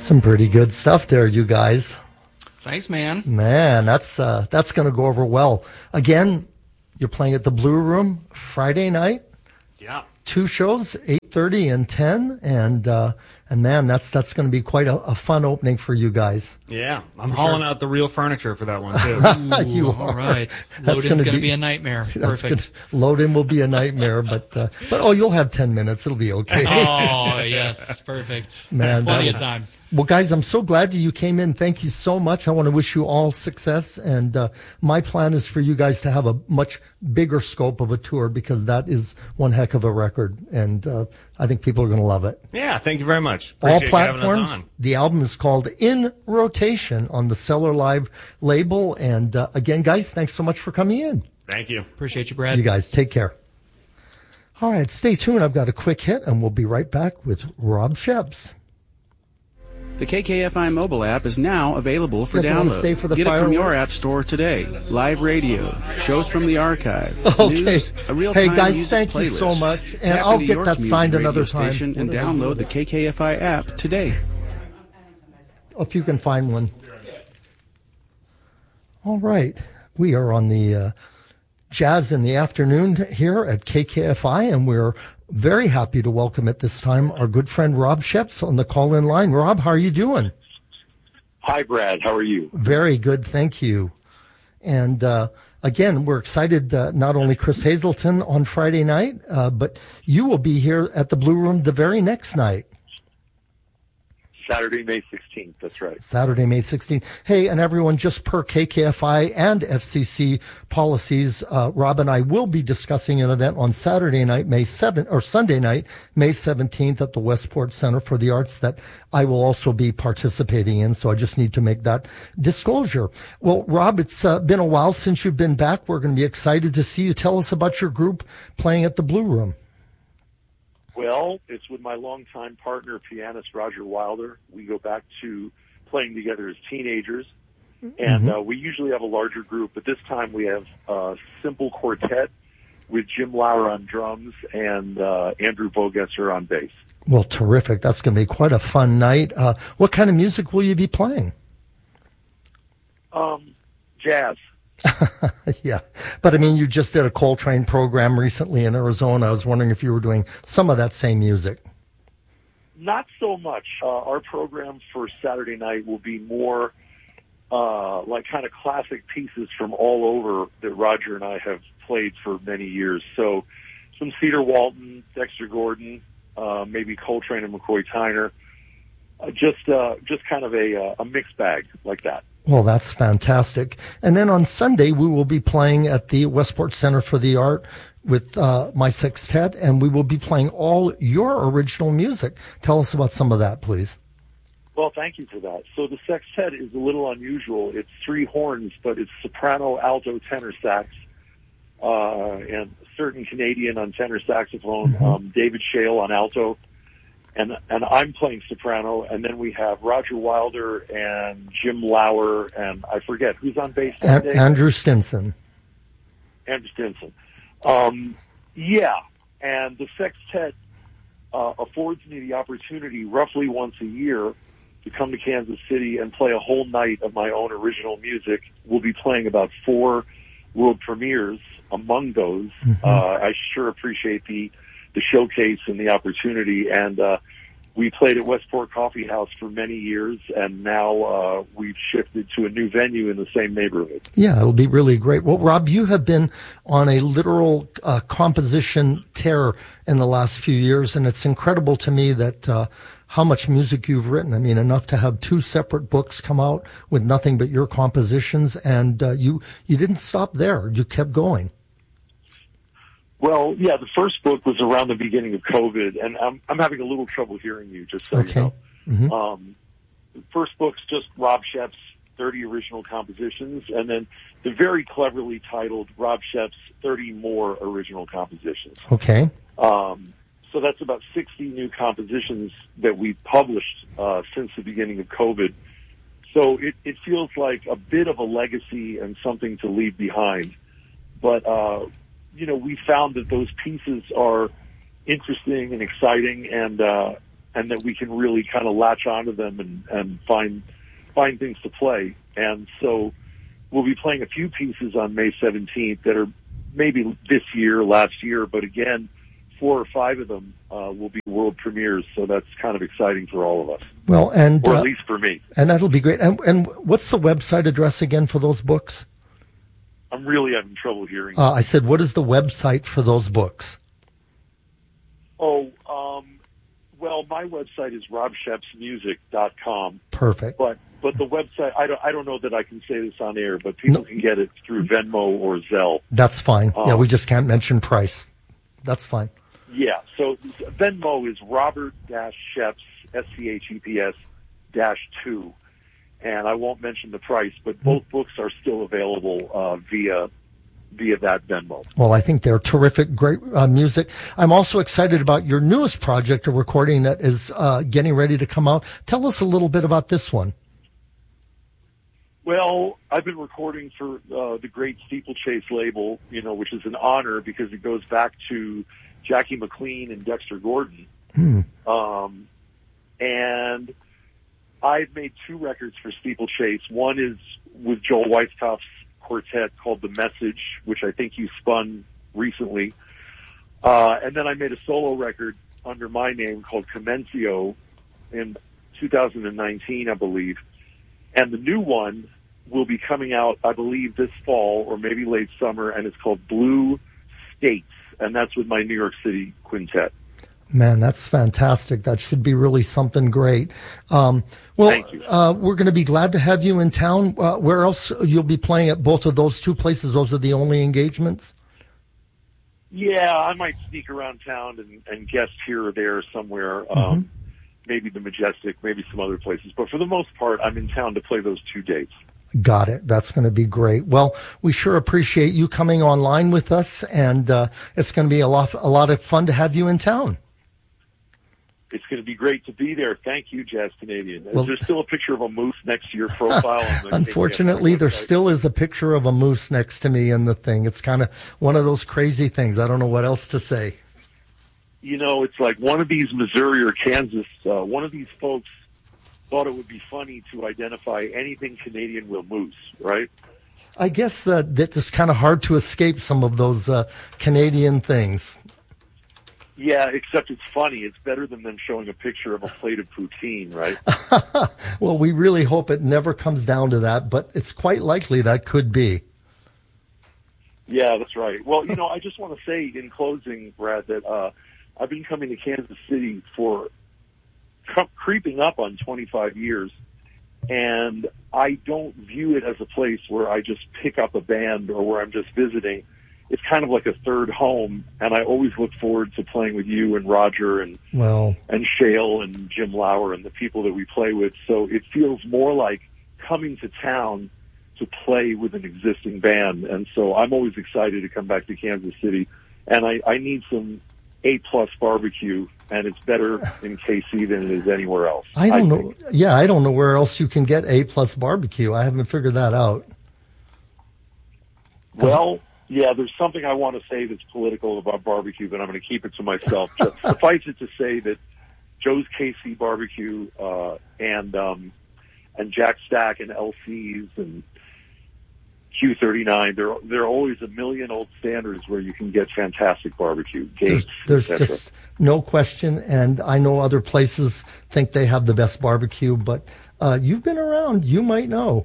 Some pretty good stuff there, you guys. Thanks, man. Man, that's going to go over well. Again, you're playing at the Blue Room Friday night. Yeah. 2 shows, 8:30 and 10, and man, that's going to be quite a fun opening for you guys. Yeah, I'm hauling out the real furniture for that one too. You are. All right. Load-in's going to be a nightmare. Perfect. Load-in will be a nightmare, but you'll have 10 minutes. It'll be okay. Oh, yes, perfect. Man, plenty of time. Well, guys, I'm so glad that you came in. Thank you so much. I want to wish you all success. And my plan is for you guys to have a much bigger scope of a tour, because that is one heck of a record. And I think people are going to love it. Yeah, thank you very much. All Appreciate platforms. you having us on. The album is called In Rotation on the Cellar Live label. And again, guys, thanks so much for coming in. Thank you. Appreciate you, Brad. You guys, take care. All right, stay tuned. I've got a quick hit, and we'll be right back with Rob Sheps. The KKFI mobile app is now available for Yes, I want to download. stay for the Get it from your fireworks. app store today. Live radio, shows from the archive, Okay. news, a real-time Hey, guys, music thank you playlist. so much. And Tap I'll into get your that community signed radio another time. station and download the KKFI app today. If you can find one. All right. We are on the Jazz in the Afternoon here at KKFI, and we're very happy to welcome at this time our good friend Rob Sheps on the call-in line. Rob, how are you doing? Hi, Brad. How are you? Very good, thank you. And again, we're excited, not only Chris Hazelton on Friday night, but you will be here at the Blue Room the very next night. Saturday, May 16th. That's right. Saturday, May 16th. Hey, and everyone, just per KKFI and FCC policies, Rob and I will be discussing an event on Saturday night, May 7th, or Sunday night, May 17th at the Westport Center for the Arts that I will also be participating in. So I just need to make that disclosure. Well, Rob, it's been a while since you've been back. We're going to be excited to see you. Tell us about your group playing at the Blue Room. Well, it's with my longtime partner, pianist Roger Wilder. We go back to playing together as teenagers, and we usually have a larger group, but this time we have a simple quartet with Jim Lauer on drums and Andrew Bogesser on bass. Well, terrific. That's going to be quite a fun night. What kind of music will you be playing? Jazz. Yeah. But I mean, you just did a Coltrane program recently in Arizona. I was wondering if you were doing some of that same music. Not so much. Our program for Saturday night will be more like kind of classic pieces from all over that Roger and I have played for many years. So some Cedar Walton, Dexter Gordon, maybe Coltrane and McCoy Tyner. Just kind of a mixed bag like that. Well, that's fantastic. And then on Sunday, we will be playing at the Westport Center for the Art with my sextet, and we will be playing all your original music. Tell us about some of that, please. Well, thank you for that. So the sextet is a little unusual. It's 3 horns, but it's soprano, alto, tenor sax, and a certain Canadian on tenor saxophone, David Shale on alto, and I'm playing soprano, and then we have Roger Wilder and Jim Lauer, and I forget who's on bass today. Andrew Stinson. Andrew Stinson. Yeah, and the sextet affords me the opportunity roughly once a year to come to Kansas City and play a whole night of my own original music. We'll be playing about 4 world premieres among those. I sure appreciate the showcase and the opportunity, and we played at Westport Coffee House for many years, and now we've shifted to a new venue in the same neighborhood. Yeah, it'll be really great. Well, Rob, you have been on a literal composition tear in the last few years, and it's incredible to me that how much music you've written. I mean, enough to have 2 separate books come out with nothing but your compositions, and you didn't stop there. You kept going. Well, yeah, the first book was around the beginning of COVID, and I'm having a little trouble hearing you, just so you know. The first book's just Rob Sheps, 30 original compositions, and then the very cleverly titled Rob Sheps, 30 more original compositions. Okay. So that's about 60 new compositions that we've published since the beginning of COVID. So it feels like a bit of a legacy and something to leave behind. But you know, we found that those pieces are interesting and exciting, and and that we can really kind of latch onto them and find things to play. And so we'll be playing a few pieces on May 17th that are maybe this year, last year, but again, 4 or 5 of them will be world premieres, so that's kind of exciting for all of us. Well, and or at least for me. And that'll be great. And what's the website address again for those books? I'm really having trouble hearing. I said, what is the website for those books? Well, my website is robshepsmusic.com. Perfect. But the website, I don't know that I can say this on air, but people can get it through Venmo or Zelle. That's fine. Yeah, we just can't mention price. That's fine. Yeah, so Venmo is Robert-Sheps, SCHEPS -2. And I won't mention the price, but both books are still available via that Venmo. Well, I think they're terrific, great music. I'm also excited about your newest project, a recording that is getting ready to come out. Tell us a little bit about this one. Well, I've been recording for the great Steeplechase label, which is an honor because it goes back to Jackie McLean and Dexter Gordon. And I've made 2 records for Steeplechase. One is with Joel Weiskopf's quartet called The Message, which I think you spun recently. And then I made a solo record under my name called Comencio in 2019, I believe. And the new one will be coming out, I believe, this fall or maybe late summer, and it's called Blue States, and that's with my New York City quintet. Man, that's fantastic. That should be really something great. Thank you. We're going to be glad to have you in town. Where else you'll be playing at both of those 2 places? Those are the only engagements? Yeah, I might sneak around town and guest here or there somewhere. Maybe the Majestic, maybe some other places. But for the most part, I'm in town to play those 2 dates. Got it. That's going to be great. Well, we sure appreciate you coming online with us, and it's going to be a lot of fun to have you in town. It's going to be great to be there. Thank you, Jazz Canadian. Is there still a picture of a moose next to your profile? Unfortunately, there still is a picture of a moose next to me in the thing. It's kind of one of those crazy things. I don't know what else to say. It's like one of these Missouri or Kansas, one of these folks thought it would be funny to identify anything Canadian with moose, right? I guess that it's kind of hard to escape some of those Canadian things. Yeah, except it's funny. It's better than them showing a picture of a plate of poutine, right? Well, we really hope it never comes down to that, but it's quite likely that could be. Yeah, that's right. Well, I just want to say in closing, Brad, that I've been coming to Kansas City for creeping up on 25 years, and I don't view it as a place where I just pick up a band or where I'm just visiting. It's kind of like a third home, and I always look forward to playing with you and Roger and Shale and Jim Lauer and the people that we play with. So it feels more like coming to town to play with an existing band. And so I'm always excited to come back to Kansas City, and I need some A+ barbecue, and it's better in KC than it is anywhere else. I don't know. Yeah, I don't know where else you can get A+ barbecue. I haven't figured that out. Well, yeah, there's something I want to say that's political about barbecue, but I'm going to keep it to myself. Just suffice it to say that Joe's KC Barbecue and Jack Stack and LC's and Q39, there are always a million old standards where you can get fantastic barbecue. Gates, there's just no question, and I know other places think they have the best barbecue, but you've been around. You might know.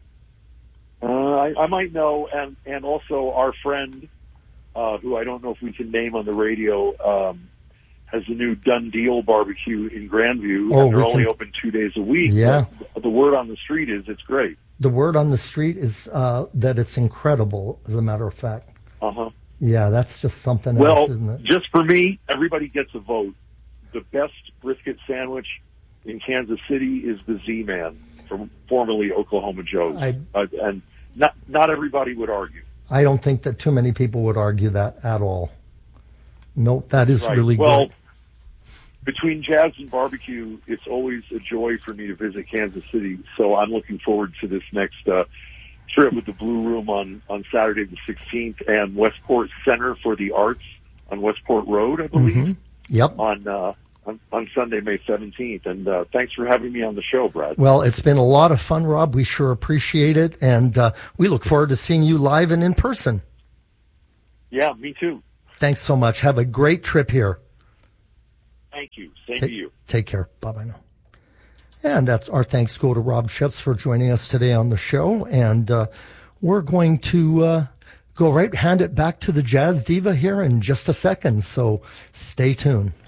I might know, and also our friend, who I don't know if we can name on the radio, has a new Done Deal barbecue in Grandview, and they're only open 2 days a week. Yeah. The word on the street is it's great. The word on the street is that it's incredible, as a matter of fact. Uh-huh. Yeah, that's just something else, isn't it? Just for me, everybody gets a vote. The best brisket sandwich in Kansas City is the Z-Man, from formerly Oklahoma Joe's. And not everybody would argue. I don't think that too many people would argue that at all. Nope, that is really good. Between jazz and barbecue, it's always a joy for me to visit Kansas City. So I'm looking forward to this next trip with the Blue Room on Saturday the 16th, and Westport Center for the Arts on Westport Road, I believe. Mm-hmm. Yep. On on Sunday, May 17th. And thanks for having me on the show, Brad. Well, it's been a lot of fun, Rob. We sure appreciate it. And we look forward to seeing you live and in person. Yeah, me too. Thanks so much. Have a great trip here. Thank you. Same to you. Take care. Bye-bye now. And that's our thanks go to Rob Shifts for joining us today on the show. And we're going to hand it back to the Jazz Diva here in just a second. So stay tuned.